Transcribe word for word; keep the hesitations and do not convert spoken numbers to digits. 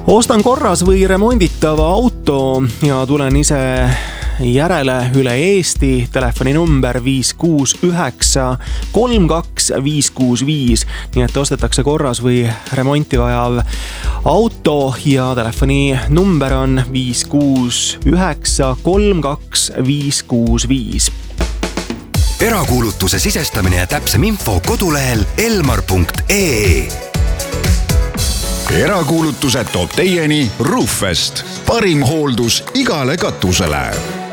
Ostan korras või remonditava auto ja tulen ise järele üle Eesti. Telefoninumber viis kuus üheksa kolm kaks viis kuus viis. Nii et ostetakse korras või remonti vajav auto ja telefoninumber on viis kuus üheksa kolm kaks viis kuus viis. Erakuulutuse sisestamine ja täpsem info kodulehel elmar punkt ee. Erakuulutused toob teieni Roofest. Parim hooldus igale katusele.